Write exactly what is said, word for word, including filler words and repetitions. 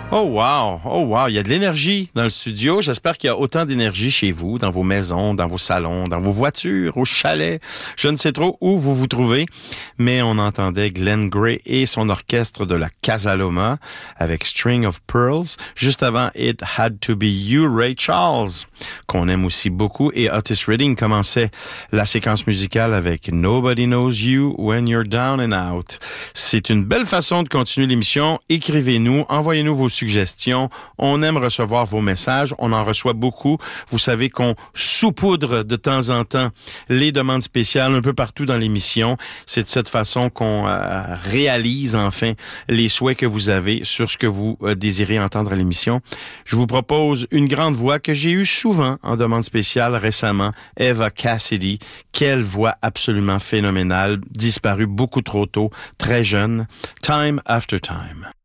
Oh wow, oh wow, il y a de l'énergie dans le studio. J'espère qu'il y a autant d'énergie chez vous, dans vos maisons, dans vos salons, dans vos voitures, au chalet. Je ne sais trop où vous vous trouvez, mais on entendait Glenn Gray et son orchestre de la Casa Loma avec String of Pearls. Juste avant, It Had to Be You, Ray Charles, qu'on aime aussi beaucoup. Et Otis Redding commençait la séquence musicale avec Nobody Knows You When You're Down and Out. C'est une belle façon de continuer l'émission. Écrivez-nous, envoyez-nous vos suggestions. On aime recevoir vos messages. On en reçoit beaucoup. Vous savez qu'on saupoudre de temps en temps les demandes spéciales un peu partout dans l'émission. C'est de cette façon qu'on euh, réalise enfin les souhaits que vous avez sur ce que vous euh, désirez entendre à l'émission. Je vous propose une grande voix que j'ai eue souvent en demande spéciale récemment, Eva Cassidy. Quelle voix absolument phénoménale, disparue beaucoup trop tôt, très jeune. Time After Time.